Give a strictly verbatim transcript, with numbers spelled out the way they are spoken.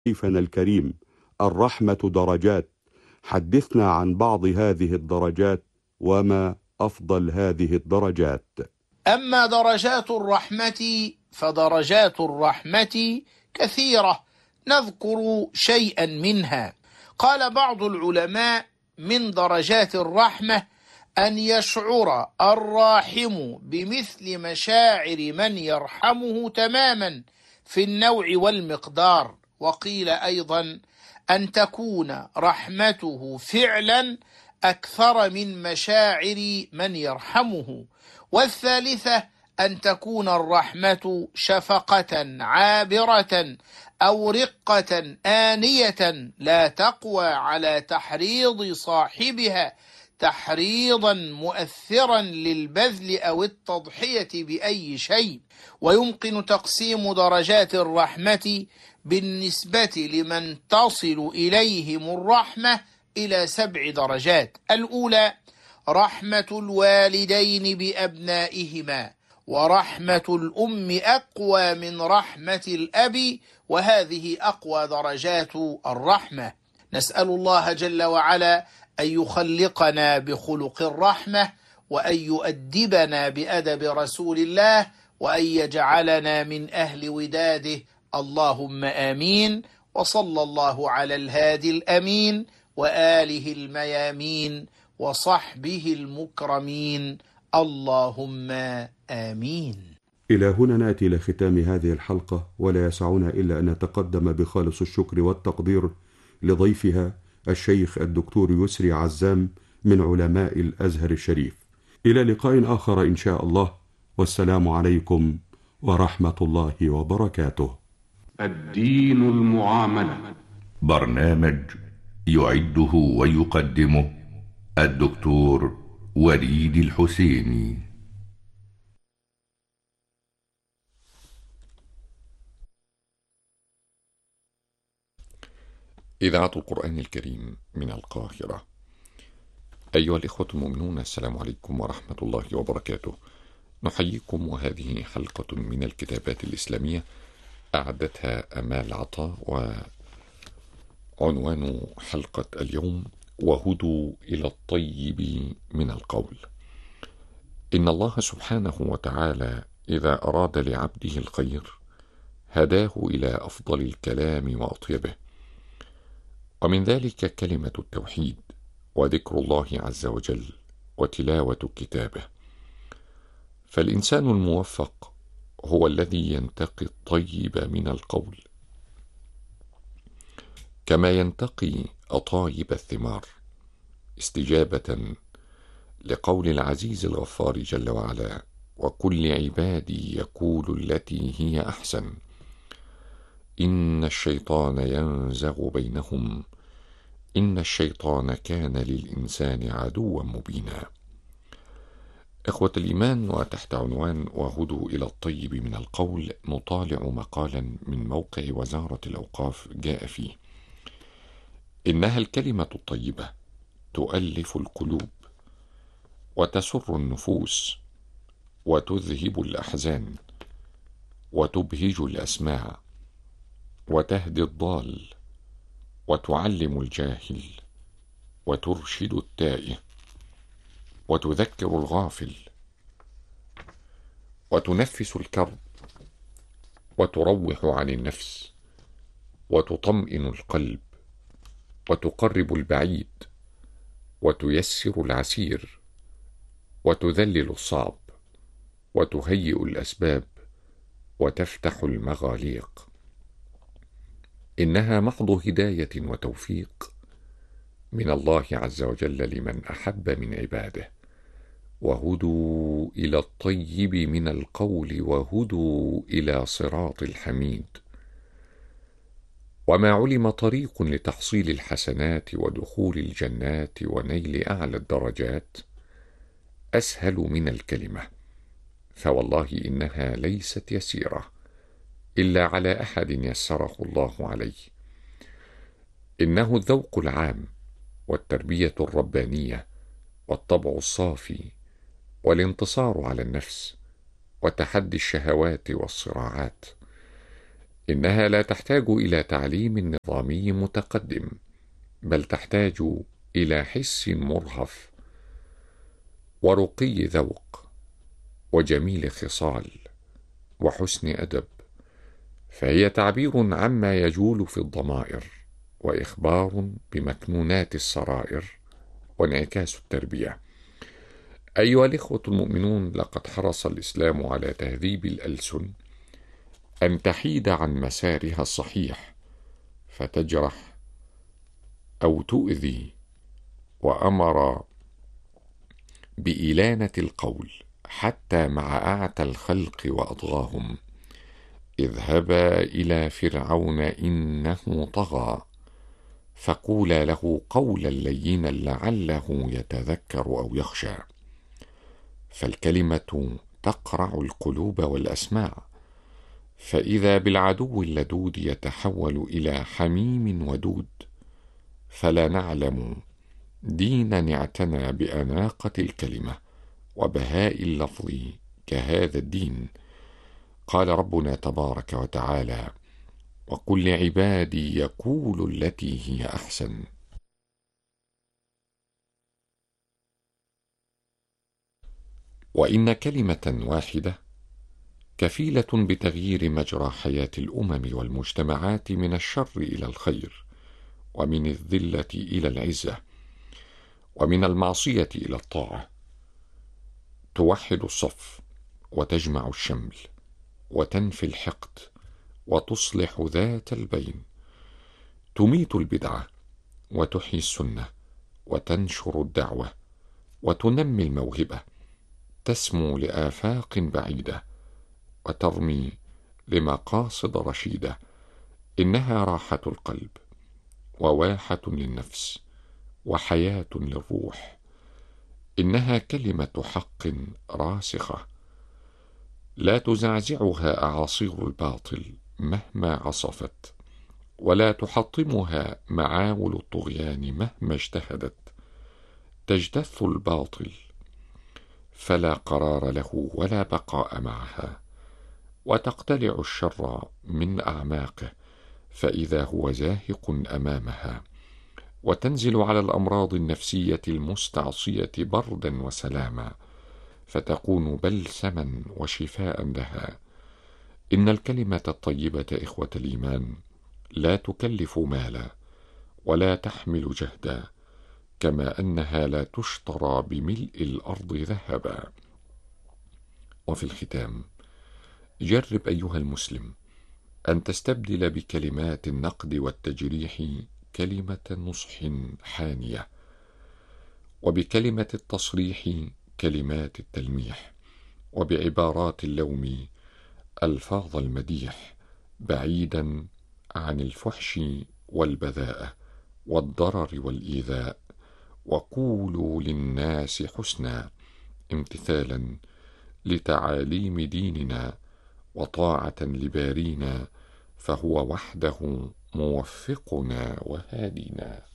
ضيفنا الكريم، الرحمة درجات. حدثنا عن بعض هذه الدرجات وما أفضل هذه الدرجات. أما درجات الرحمة فدرجات الرحمة كثيرة، نذكر شيئا منها. قال بعض العلماء: من درجات الرحمة أن يشعر الراحم بمثل مشاعر من يرحمه تماما في النوع والمقدار. وقيل أيضا أن تكون رحمته فعلا أكثر من مشاعر من يرحمه. والثالثة أن تكون الرحمة شفقة عابرة أو رقة آنية لا تقوى على تحريض صاحبها تحريضا مؤثرا للبذل أو التضحية بأي شيء. ويمكن تقسيم درجات الرحمة بالنسبة لمن تصل إليهم الرحمة إلى سبع درجات. الأولى رحمة الوالدين بأبنائهما، ورحمة الأم أقوى من رحمة الأب، وهذه أقوى درجات الرحمة. نسأل الله جل وعلا أن يخلقنا بخلق الرحمة، وأن يؤدبنا بأدب رسول الله، وأن يجعلنا من أهل وداده، اللهم آمين. وصلى الله على الهادي الأمين وآله الميامين وصحبه المكرمين، اللهم آمين. إلى هنا نأتي لختام هذه الحلقة، ولا يسعنا إلا أن نتقدم بخالص الشكر والتقدير لضيفها الشيخ الدكتور يسري عزام من علماء الأزهر الشريف. إلى لقاء آخر إن شاء الله، والسلام عليكم ورحمة الله وبركاته. الدين المعاملة، برنامج يعده ويقدمه الدكتور وليد الحسيني. إذاعة القرآن الكريم من القاهرة. أيها الإخوة المؤمنون، السلام عليكم ورحمة الله وبركاته. نحييكم، وهذه حلقة من الكتابات الإسلامية أعدتها أمال عطا، وعنوان حلقة اليوم: وهدوا إلى الطيب من القول. إن الله سبحانه وتعالى إذا أراد لعبده الخير هداه إلى أفضل الكلام وأطيبه، ومن ذلك كلمة التوحيد وذكر الله عز وجل وتلاوة كتابه. فالإنسان الموفق هو الذي ينتقي الطيب من القول كما ينتقي أطايب الثمار، استجابة لقول العزيز الغفار جل وعلا: وكل عبادي يقول التي هي أحسن إن الشيطان ينزغ بينهم إن الشيطان كان للإنسان عدوا مبينا. إخوة الإيمان، وتحت عنوان وهدوا إلى الطيب من القول نطالع مقالا من موقع وزارة الأوقاف جاء فيه: إنها الكلمة الطيبة تؤلف القلوب وتسر النفوس وتذهب الأحزان وتبهج الأسماع وتهدي الضال وتعلم الجاهل وترشد التائه وتذكر الغافل وتنفس الكرب وتروح عن النفس وتطمئن القلب وتقرب البعيد وتيسر العسير وتذلل الصعب وتهيئ الأسباب وتفتح المغاليق. إنها محض هداية وتوفيق من الله عز وجل لمن أحب من عباده. وهدوا إلى الطيب من القول وهدوا إلى صراط الحميد. وما علم طريق لتحصيل الحسنات ودخول الجنات ونيل أعلى الدرجات أسهل من الكلمة، فوالله إنها ليست يسيرة إلا على أحد يسره الله عليه. إنه الذوق العام والتربية الربانية والطبع الصافي والانتصار على النفس وتحدي الشهوات والصراعات. إنها لا تحتاج إلى تعليم نظامي متقدم، بل تحتاج إلى حس مرهف ورقي ذوق وجميل خصال وحسن أدب، فهي تعبير عما يجول في الضمائر، وإخبار بمكنونات السرائر، وانعكاس التربية. أيها الإخوة المؤمنون، لقد حرص الإسلام على تهذيب الألسن أن تحيد عن مسارها الصحيح فتجرح أو تؤذي، وأمر بإلانة القول حتى مع أعتى الخلق وأطغاهم. اذهبا إلى فرعون إنه طغى فقولا له قولا لينا لعله يتذكر أو يخشى. فالكلمة تقرع القلوب والأسماع، فإذا بالعدو اللدود يتحول إلى حميم ودود، فلا نعلم دينا اعتنى بأناقة الكلمة وبهاء اللفظ كهذا الدين. قال ربنا تبارك وتعالى: وقل لعبادي يقولوا التي هي أحسن. وإن كلمة واحدة كفيلة بتغيير مجرى حياة الأمم والمجتمعات من الشر إلى الخير، ومن الذلة إلى العزة، ومن المعصية إلى الطاعة. توحد الصف وتجمع الشمل وتنفي الحقد وتصلح ذات البين، تميت البدعة وتحيي السنة وتنشر الدعوة وتنمي الموهبة، تسمو لآفاق بعيدة وترمي لمقاصد رشيدة. إنها راحة القلب وواحة للنفس وحياة للروح. إنها كلمة حق راسخة لا تزعزعها أعاصير الباطل مهما عصفت، ولا تحطمها معاول الطغيان مهما اجتهدت. تجتث الباطل فلا قرار له ولا بقاء معها، وتقتلع الشر من أعماقه فإذا هو زاهق أمامها، وتنزل على الأمراض النفسية المستعصية بردا وسلاما، فتكون بلسما وشفاء لها. إن الكلمة الطيبة إخوة الإيمان لا تكلف مالا ولا تحمل جهدا، كما أنها لا تشترى بملء الأرض ذهبا. وفي الختام، جرب أيها المسلم أن تستبدل بكلمات النقد والتجريح كلمة نصح حانية، وبكلمة التصريح كلمات التلميح، وبعبارات اللوم ألفاظ المديح، بعيدا عن الفحش والبذاءة والضرر والإيذاء. وقولوا للناس حسنا، امتثالا لتعاليم ديننا وطاعة لبارينا، فهو وحده موفقنا وهادينا.